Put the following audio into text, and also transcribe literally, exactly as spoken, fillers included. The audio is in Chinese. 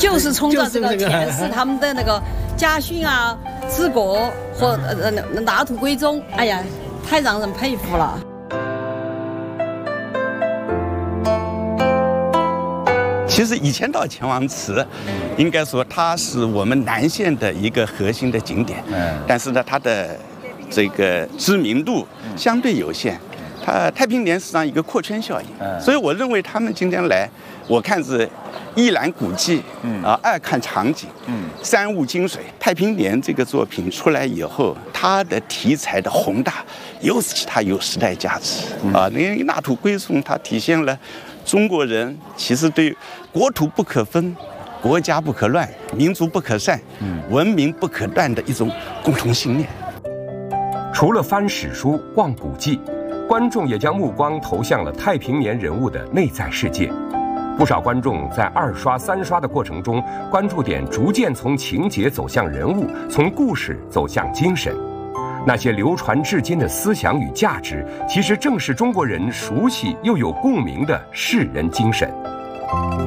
就是冲着这个诠释他们的那个家训啊、治国和呃纳土归宗，哎呀，太让人佩服了。 其实以前到乾王祠，应该说它是我们南县的一个核心的景点，嗯，但是呢，它的这个知名度相对有限。它太平年实际上一个扩圈效应，嗯，所以我认为他们今天来，我看是一览古迹，嗯啊，二看场景，嗯，三悟精髓。太平年这个作品出来以后，它的题材的宏大，尤其它有时代价值，嗯、啊，因为纳土归宗，它体现了中国人其实对国土不可分、国家不可乱、民族不可散、嗯，文明不可断的一种共同信念。 除了翻史书、逛古迹，观众也将目光投向了太平年人物的内在世界。不少观众在二刷、三刷的过程中，关注点逐渐从情节走向人物，从故事走向精神。那些流传至今的思想与价值，其实正是中国人熟悉又有共鸣的世人精神。